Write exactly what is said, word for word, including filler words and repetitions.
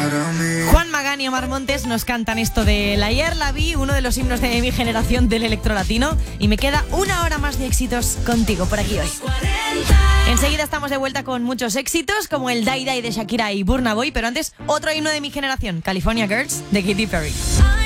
Juan Magán y Omar Montes nos cantan esto de La Ayer la vi, uno de los himnos de mi generación del electrolatino. Y me queda una hora más de éxitos contigo por aquí hoy. Enseguida estamos de vuelta con muchos éxitos, como el Die Die de Shakira y Burna Boy. Pero antes, otro himno de mi generación, California Girls, de Katy Perry.